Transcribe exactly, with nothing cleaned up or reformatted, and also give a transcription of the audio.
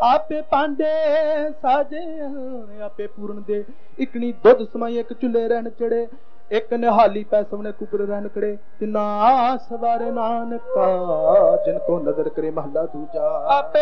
आपे पांडे साजे आपे पूरन दे इकनी दुध समाई एक चुले रहन चढ़े एक निहाली पै सवने कुबर रहन खड़े तिना सवारे नानका जिनको नजर करे महला दूजा आपे